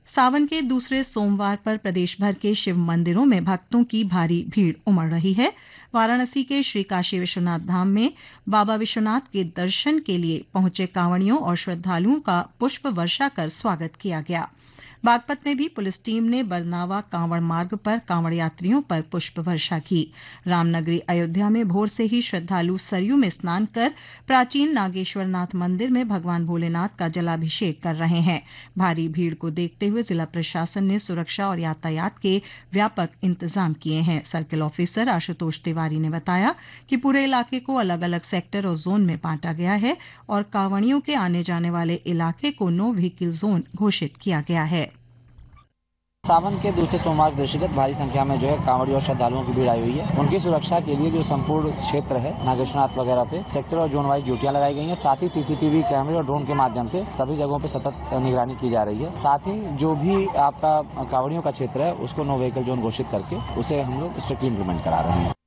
सावन के दूसरे सोमवार पर प्रदेश भर के शिव मंदिरों में भक्तों की भारी भीड़ उमड़ रही है। वाराणसी के श्री काशी विश्वनाथ धाम में बाबा विश्वनाथ के दर्शन के लिए पहुंचे कांवड़ियों और श्रद्धालुओं का पुष्प वर्षा कर स्वागत किया गया। बागपत में भी पुलिस टीम ने बरनावा कांवड़ मार्ग पर कांवड़ यात्रियों पर पुष्प वर्षा की। रामनगरी अयोध्या में भोर से ही श्रद्धालु सरयू में स्नान कर प्राचीन नागेश्वरनाथ मंदिर में भगवान भोलेनाथ का जलाभिषेक कर रहे हैं। भारी भीड़ को देखते हुए जिला प्रशासन ने सुरक्षा और यातायात के व्यापक इंतजाम किए हैं। सर्किल ऑफिसर आशुतोष तिवारी ने बताया कि पूरे इलाके को अलग अलग सेक्टर और जोन में बांटा गया है और कांवड़ियों के आने जाने वाले इलाके को नो व्हीकल जोन घोषित किया गया है। सावन के दूसरे सोमवार के दृष्टिगत भारी संख्या में कांवड़ी और श्रद्धालुओं की भीड़ आई हुई है। उनकी सुरक्षा के लिए जो संपूर्ण क्षेत्र है नागेश्वरनाथ वगैरह पे सेक्टर और जोन वाइज ड्यूटियां लगाई गई हैं। साथ ही सीसीटीवी कैमरे और ड्रोन के माध्यम से सभी जगहों पे सतत निगरानी की जा रही है। साथ ही जो भी आपका कांवड़ियों का क्षेत्र है उसको नो व्हीकल जोन घोषित करके उसे हम लोग स्ट्रिक्टली इम्प्लीमेंट करा रहे हैं।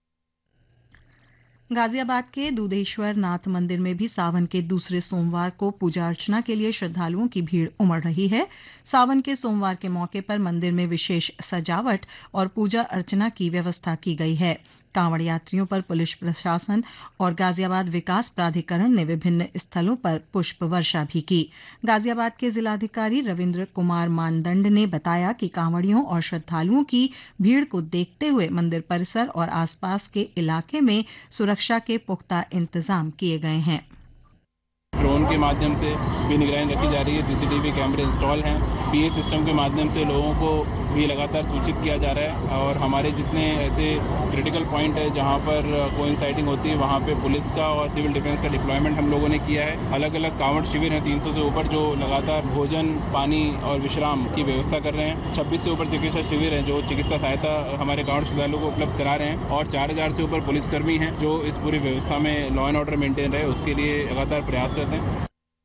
गाजियाबाद के दूधेश्वर नाथ मंदिर में भी सावन के दूसरे सोमवार को पूजा अर्चना के लिए श्रद्धालुओं की भीड़ उमड़ रही है। सावन के सोमवार के मौके पर मंदिर में विशेष सजावट और पूजा अर्चना की व्यवस्था की गई है। कांवड़ यात्रियों पर पुलिस प्रशासन और गाजियाबाद विकास प्राधिकरण ने विभिन्न स्थलों पर पुष्प वर्षा भी की। गाजियाबाद के जिलाधिकारी रविन्द्र कुमार मानदंड ने बताया कि कांवड़ियों और श्रद्धालुओं की भीड़ को देखते हुए मंदिर परिसर और आसपास के इलाके में सुरक्षा के पुख्ता इंतजाम किए गए हैं। ड्रोन के माध्यम से भी निगरानी रखी जा रही है। सीसीटीवी कैमरे इंस्टॉल हैं। पीए सिस्टम के माध्यम से लोगों को भी लगातार सूचित किया जा रहा है और हमारे जितने ऐसे क्रिटिकल पॉइंट है जहां पर कोइंसाइडिंग होती है वहां पे पुलिस का और सिविल डिफेंस का डिप्लॉयमेंट हम लोगों ने किया है। अलग अलग कांवड़ शिविर हैं 300 से ऊपर जो लगातार भोजन पानी और विश्राम की व्यवस्था कर रहे हैं। 26 से ऊपर चिकित्सा शिविर हैं जो चिकित्सा सहायता हमारे कांवड़ श्रद्धालुओं को उपलब्ध करा रहे हैं और 4000 से ऊपर पुलिसकर्मी हैं जो इस पूरी व्यवस्था में लॉ एंड ऑर्डर मेंटेन रहे उसके लिए लगातार प्रयासरत हैं।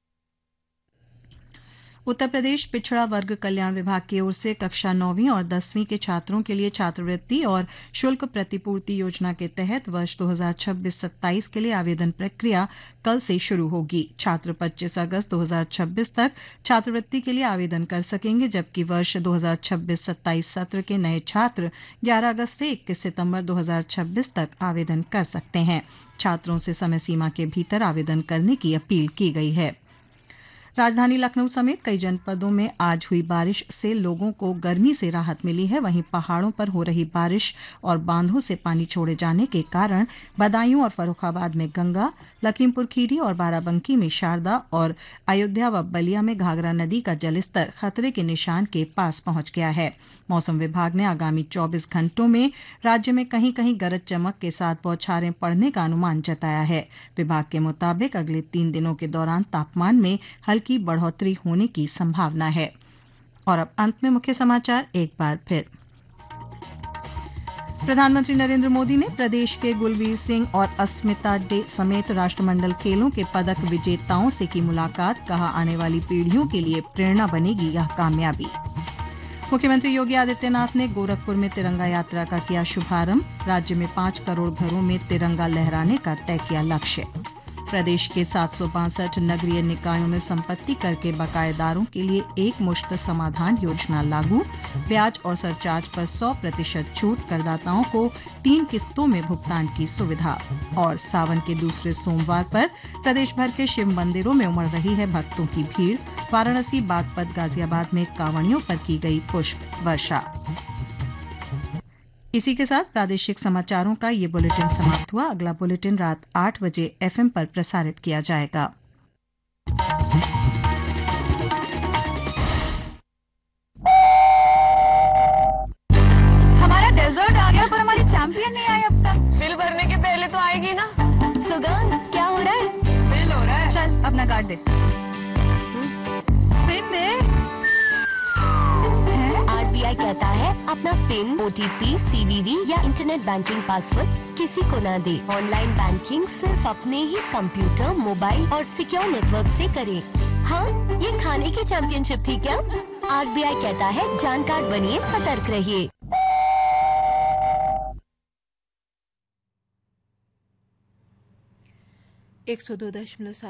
उत्तर प्रदेश पिछड़ा वर्ग कल्याण विभाग की ओर से कक्षा 9वीं और 10वीं के छात्रों के लिए छात्रवृत्ति और शुल्क प्रतिपूर्ति योजना के तहत वर्ष 2026-27 के लिए आवेदन प्रक्रिया कल से शुरू होगी। छात्र 25 अगस्त 2026 तक छात्रवृत्ति के लिए आवेदन कर सकेंगे, जबकि वर्ष 2026-27 सत्र के नए छात्र 11 अगस्त से 21 सितंबर 2026 तक आवेदन कर सकते हैं। छात्रों से समय सीमा के भीतर आवेदन करने की अपील की गई है। राजधानी लखनऊ समेत कई जनपदों में आज हुई बारिश से लोगों को गर्मी से राहत मिली है। वहीं पहाड़ों पर हो रही बारिश और बांधों से पानी छोड़े जाने के कारण बदायूं और फर्रुखाबाद में गंगा, लखीमपुर खीरी और बाराबंकी में शारदा और अयोध्या व बलिया में घाघरा नदी का जलस्तर खतरे के निशान के पास पहुंच गया है। मौसम विभाग ने आगामी 24 घंटों में राज्य में कहीं कहीं गरज चमक के साथ बौछारें पड़ने का अनुमान जताया है। विभाग के मुताबिक अगले 3 दिनों के दौरान तापमान में की बढ़ोतरी होने की संभावना है। और अब अंत में मुख्य समाचार एक बार फिर। प्रधानमंत्री नरेंद्र मोदी ने प्रदेश के गुलवीर सिंह और अस्मिता डे समेत राष्ट्रमंडल खेलों के पदक विजेताओं से की मुलाकात। कहा, आने वाली पीढ़ियों के लिए प्रेरणा बनेगी यह कामयाबी। मुख्यमंत्री योगी आदित्यनाथ ने गोरखपुर में तिरंगा यात्रा का किया शुभारंभ। राज्य में 5 करोड़ घरों में तिरंगा लहराने का तय किया लक्ष्य। प्रदेश के 762 नगरीय निकायों में संपत्ति कर के बकायेदारों के लिए एक मुश्त समाधान योजना लागू। ब्याज और सरचार्ज पर 100% छूट, करदाताओं को 3 किस्तों में भुगतान की सुविधा। और सावन के दूसरे सोमवार पर प्रदेश भर के शिव मंदिरों में उमड़ रही है भक्तों की भीड़। वाराणसी, बागपत, गाजियाबाद में कांवड़ियों पर की गई पुष्प वर्षा। इसी के साथ प्रादेशिक समाचारों का ये बुलेटिन समाप्त हुआ। अगला बुलेटिन रात 8 बजे FM पर प्रसारित किया जाएगा। हमारा डेजर्ट आ गया पर हमारी चैंपियन नहीं आई अब तक। बिल भरने के पहले तो आएगी ना। सुगंध, क्या हो रहा है? बिल हो रहा है। चल अपना कार्ड दे। पिन दे। RBI कहता है अपना पिन, OTP, CVV या इंटरनेट बैंकिंग पासवर्ड किसी को ना दे। ऑनलाइन बैंकिंग सिर्फ अपने ही कंप्यूटर, मोबाइल और सिक्योर नेटवर्क से करें। हाँ, ये खाने की चैंपियनशिप थी क्या? RBI कहता है जानकार बनिए, सतर्क रहिए। 102.7